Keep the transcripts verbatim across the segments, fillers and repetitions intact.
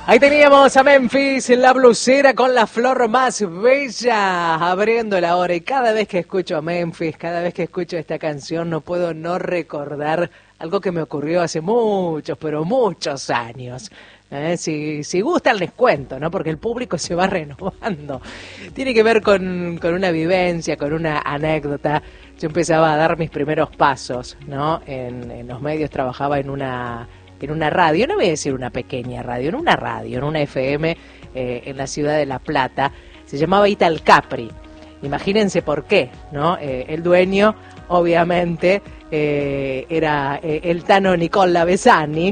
Ahí teníamos a Memphis, la blusera con la flor más bella, abriendo la hora. Y cada vez que escucho a Memphis, cada vez que escucho esta canción, no puedo no recordar algo que me ocurrió hace muchos, pero muchos años. Eh, si, si gustan les cuento, ¿no? Porque el público se va renovando. Tiene que ver con, con una vivencia, con una anécdota. Yo empezaba a dar mis primeros pasos, ¿no? En, en los medios trabajaba en una... en una radio, no voy a decir una pequeña radio, en una radio, en una F M eh, en la ciudad de La Plata, se llamaba Ital Capri. Imagínense por qué, ¿no? Eh, el dueño, obviamente, eh, era eh, el Tano Nicola Besani.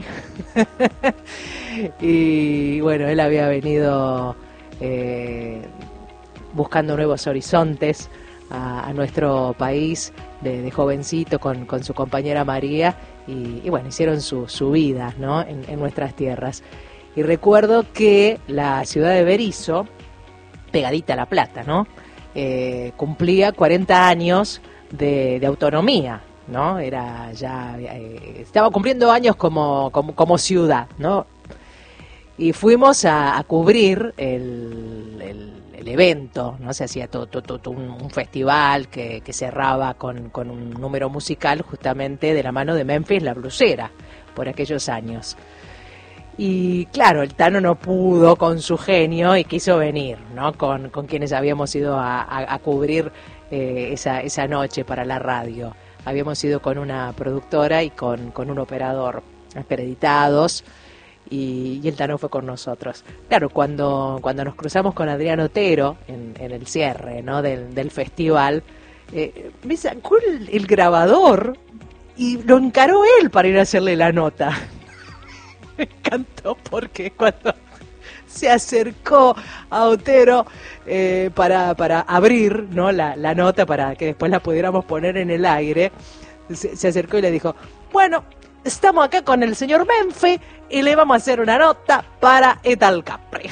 Y bueno, él había venido eh, buscando nuevos horizontes a, a nuestro país de, de jovencito con, con su compañera María. Y, y bueno, hicieron su, su vida, ¿no? en, en nuestras tierras. Y recuerdo que la ciudad de Berisso, pegadita a La Plata, ¿no? Eh, cumplía cuarenta años de, de autonomía, ¿no? Era ya, eh, estaba cumpliendo años como, como, como ciudad, ¿no? Y fuimos a, a cubrir el, el, el evento, ¿no? Se hacía todo, todo, todo un, un festival que, que cerraba con, con un número musical justamente de la mano de Memphis, la blusera, por aquellos años. Y claro, el Tano no pudo con su genio y quiso venir, ¿no? Con, con quienes habíamos ido a, a, a cubrir eh, esa, esa noche para la radio. Habíamos ido con una productora y con, con un operador acreditados. Y, y el Tano fue con nosotros. Claro, cuando, cuando nos cruzamos con Adrián Otero en, en el cierre, ¿no? del, del festival, eh, me sacó el, el grabador y lo encaró él para ir a hacerle la nota. Me encantó porque cuando se acercó a Otero eh, para, para abrir, ¿no? la, la nota para que después la pudiéramos poner en el aire, se, se acercó y le dijo, bueno, estamos acá con el señor Memphis y le vamos a hacer una nota para Ital Capri.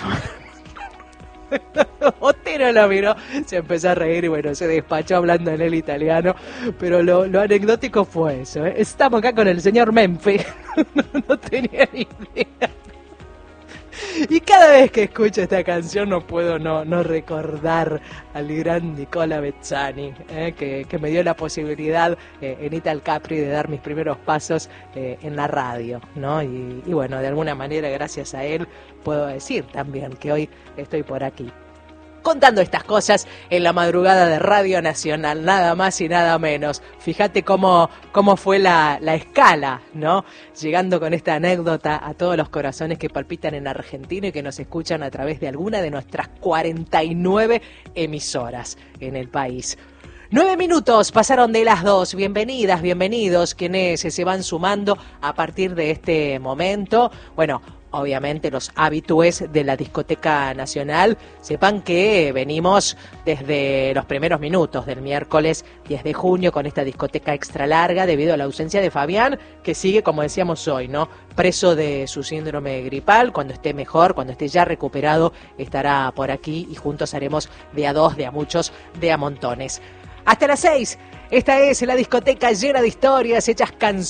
Otero lo miró, se empezó a reír y bueno, se despachó hablando en el italiano, pero lo, lo anecdótico fue eso, ¿eh? Estamos acá con el señor Memphis. no, no tenía ni idea. Y cada vez que escucho esta canción no puedo no, no recordar al gran Nicola Bezzani, eh, que, que me dio la posibilidad eh, en Ital Capri de dar mis primeros pasos eh, en la radio, ¿no? Y, y bueno, de alguna manera gracias a él puedo decir también que hoy estoy por aquí contando estas cosas en la madrugada de Radio Nacional, nada más y nada menos. Fíjate cómo, cómo fue la, la escala, ¿no? Llegando con esta anécdota a todos los corazones que palpitan en Argentina y que nos escuchan a través de alguna de nuestras cuarenta y nueve emisoras en el país. Nueve minutos pasaron de las dos. Bienvenidas, bienvenidos quienes se van sumando a partir de este momento. Bueno, obviamente los habitués de la Discoteca Nacional, sepan que venimos desde los primeros minutos del miércoles diez de junio con esta discoteca extra larga debido a la ausencia de Fabián, que sigue, como decíamos hoy, ¿no? Preso de su síndrome gripal. Cuando esté mejor, cuando esté ya recuperado, estará por aquí y juntos haremos de a dos, de a muchos, de a montones. Hasta las seis, esta es la discoteca llena de historias, hechas canciones.